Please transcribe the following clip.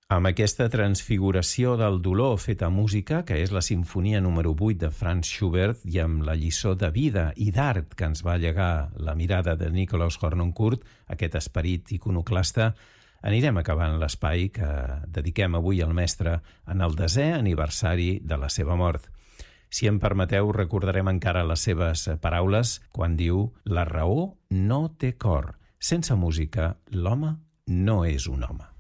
Amb aquesta transfiguració del dolor feta música, que és la sinfonia número 8 de Franz Schubert, i amb la lliçó de vida i d'art que ens va llegar la mirada de Nikolaus Harnoncourt, aquest esperit iconoclasta, anirem acabant l'espai que dediquem avui al mestre en el 10è aniversari de la seva mort. Si em permeteu, recordarem encara les seves paraules quan diu «La raó no té cor. Sense música, l'home no és un home».